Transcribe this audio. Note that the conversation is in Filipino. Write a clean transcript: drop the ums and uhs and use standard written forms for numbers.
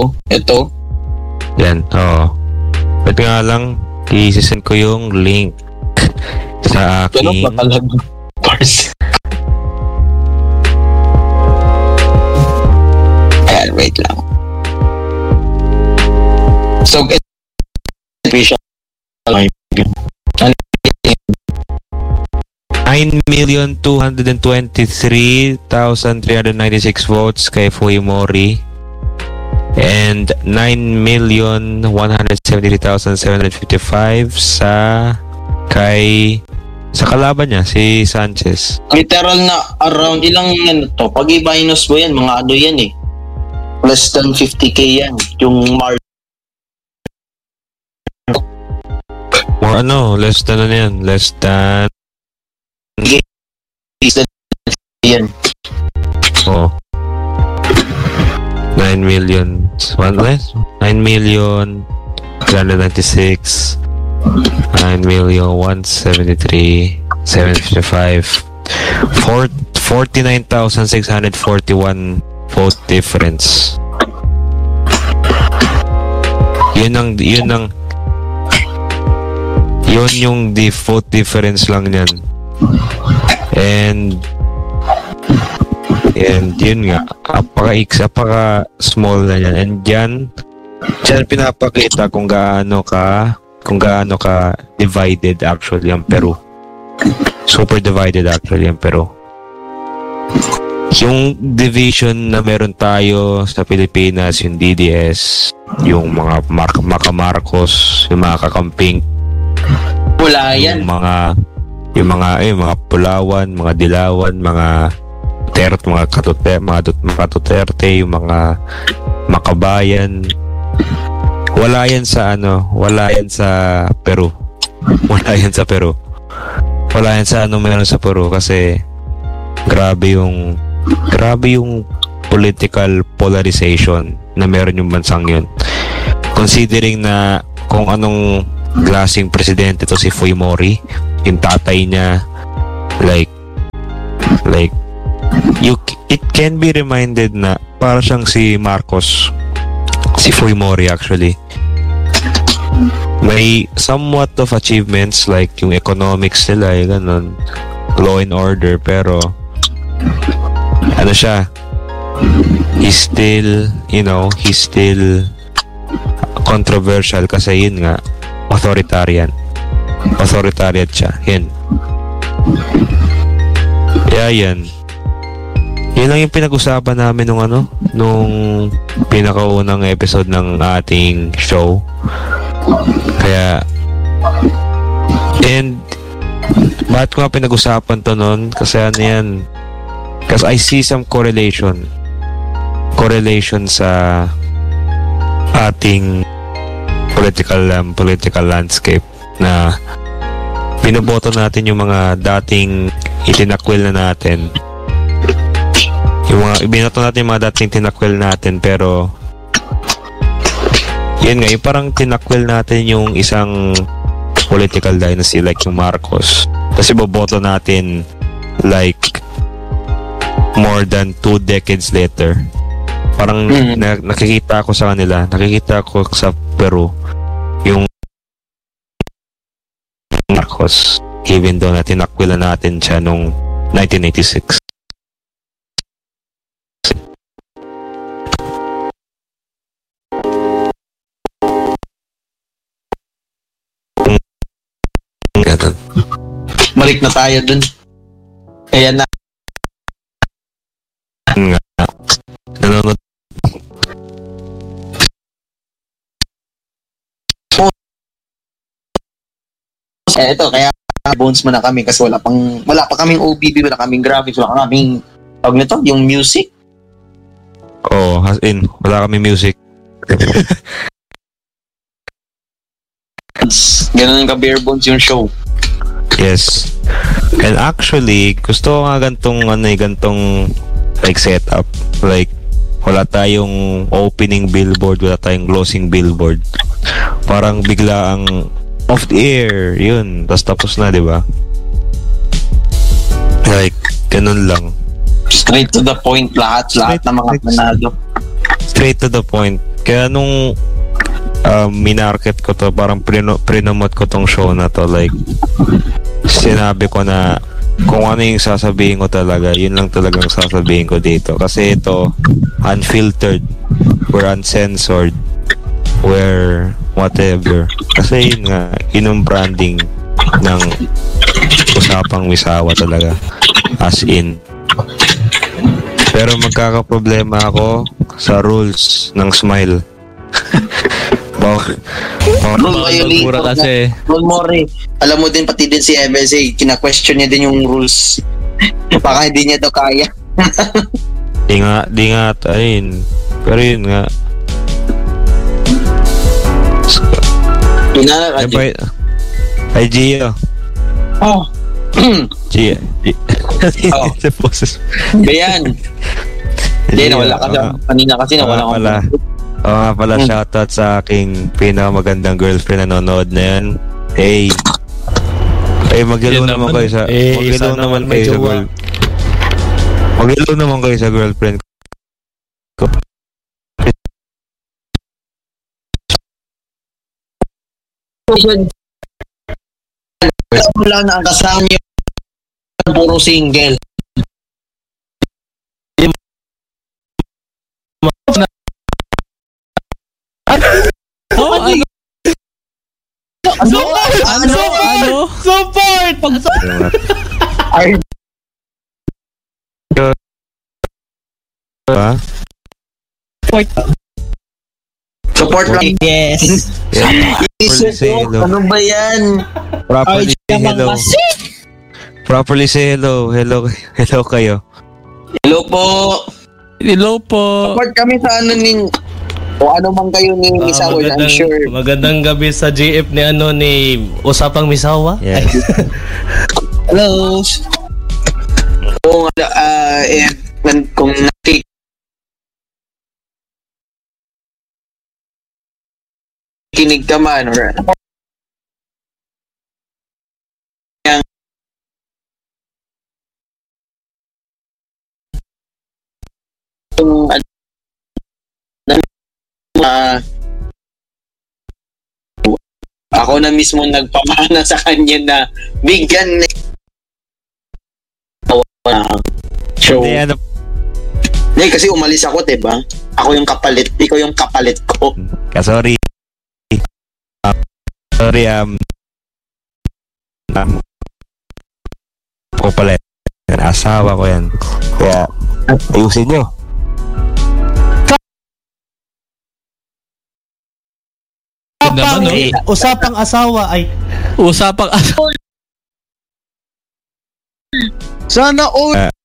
ito. Yan, oo. Pwede nga lang, i-send ko yung link sa aking... Ganun ba talaga? Parse. Ayan, wait lang. So, official 9,223,396 votes kay Fujimori and 9,173,755 sa kalaban niya, si Sanchez. Literal na around ilang yan to. Pag i-minus mo yan, mga ano yan eh. Less than 50k yan. Yung mark. Or less than yan. Less than... yan. Oh. 9 million. One less? 9 million 396. 9,173,755. 49,641 vote difference. Yun yung vote difference lang niyan. And yun nga, apaka small na yan. And dyan pinapakita kung gaano ka divided actually ang Peru. Super divided actually ang Peru. Yung division na meron tayo sa Pilipinas, yung DDS, yung mga Marcos, yung mga kakamping, wala yan. Yung mga Pulawan, mga Dilawan, mga Duterte, mga Duterte, yung mga Makabayan. Wala yan sa Peru. Wala yan sa Peru. Wala yan sa meron sa Peru kasi grabe yung political polarization na meron yung bansang yun. Considering na kung anong klaseng presidente to si Fujimori, yung tatay niya, it can be reminded na para siyang si Marcos, si Fujimori actually. May somewhat of achievements like yung economics nila, ganun, law and order, pero siya, he's still controversial kasi yun nga, authoritarian siya, yun. Yan lang yung pinag-usapan namin nung pinakaunang episode ng ating show. Kaya bakit ko nga pinag-usapan to nun? Kasi yan, kasi I see some correlation sa ating political landscape na binoboto natin yung mga dating itinakwil na natin. Binoto natin yung mga dating tinakwil natin, pero yun nga, yung parang tinakwil natin yung isang political dynasty like yung Marcos. Kasi boboto natin like more than 2 decades later. Parang nakikita ko sa kanila, nakikita ko sa Peru yung Marcos, even though na tinakwilan natin siya nung 1986. Balik na tayo dun. Ayan na. Nanonood. Ito, kaya bones mo na kami kasi wala pa kaming OBB, wala kaming graphics, wala kaming yung music. Oh, wala kaming music. Ganun ka bare bones yung show. Yes. And actually, gusto ko nga gantong like setup. Like, wala tayong opening billboard, wala tayong closing billboard. Parang bigla ang off the air, yun. Tapos na, di ba? Like, ganun lang. Straight to the point, lahat ng mga panalo. Straight to the point. Kaya nung minarket ko to, parang prinomote ko tong show na to, like sinabi ko na kung ano yung sasabihin ko talaga, yun lang talagang sasabihin ko dito. Kasi ito, unfiltered, we're uncensored, we're whatever. Kasi yun nga, yun yung branding ng Usapang Misawa talaga. As in. Pero magkakaproblema ako sa rules ng Smile. Mura kasi. Rule Mori. Alam mo din, pati din si MSA, kina-question niya din yung rules. Baka hindi niya daw kaya. Di nga, ayun. Pero yun nga. Ay, Gio. Oh. Gio. Oh. Bayan. Hindi, nawala ka lang. Kanina kasi nawala ka pala. Oo nga pala, shoutout sa aking pinakamagandang girlfriend na nanonood na yan. Hey, mag-hello naman kayo sa mag-hello naman kayo sa girl. Mag-hello naman kayo sa girlfriend ko. Wala na ang kasama niyo. Puro single. Ano? Support! Support lang. Yes. Ano ba yan? Properly say hello. Properly say hello. Hello kayo. Hello po. Hello po. Support kami sa ano o ano man kayo ni Misawa, I'm sure. Magandang gabi sa GF ni Usapang Misawa. Yeah. Hello. Kung nakikinig ka man or ako na mismo nagpamana sa kanya na bigyan show. Hindi, kasi umalis ako, diba? Ako yung kapalit, ikaw yung kapalit ko. Sorry. Sorry, ako pala yan. Asawa ko yan. Kaya, ayusin nyo. Usapang asawa ay Usapang asawa. Sana all